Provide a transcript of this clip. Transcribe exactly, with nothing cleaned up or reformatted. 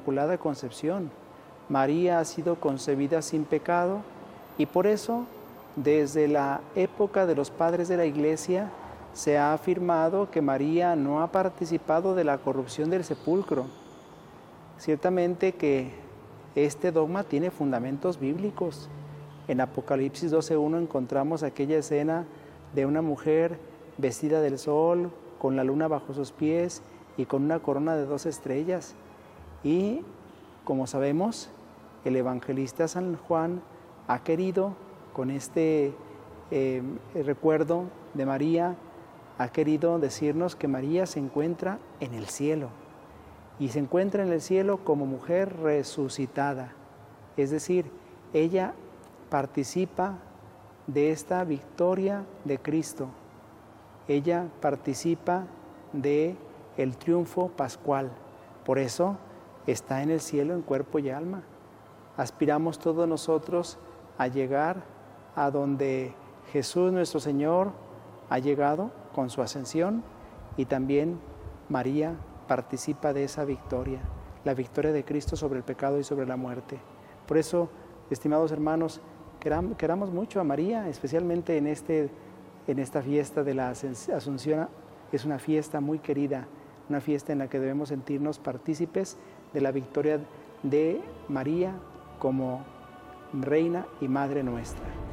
Inmaculada Concepción. María ha sido concebida sin pecado y por eso, desde la época de los padres de la Iglesia, se ha afirmado que María no ha participado de la corrupción del sepulcro. Ciertamente que este dogma tiene fundamentos bíblicos. En Apocalipsis doce uno encontramos aquella escena de una mujer vestida del sol, con la luna bajo sus pies y con una corona de dos estrellas. Y, como sabemos, el evangelista San Juan ha querido, con este eh, recuerdo de María, ha querido decirnos que María se encuentra en el cielo. Y se encuentra en el cielo como mujer resucitada. Es decir, ella participa de esta victoria de Cristo. Ella participa de el triunfo pascual. Por eso está en el cielo en cuerpo y alma. Aspiramos todos nosotros a llegar a donde Jesús nuestro Señor ha llegado con su ascensión, y también María participa de esa victoria, la victoria de Cristo sobre el pecado y sobre la muerte. Por eso, estimados hermanos, queramos, queramos mucho a María, especialmente en, este, en esta fiesta de la Asunción. Es una fiesta muy querida, una fiesta en la que debemos sentirnos partícipes de la victoria de María como Reina y Madre nuestra.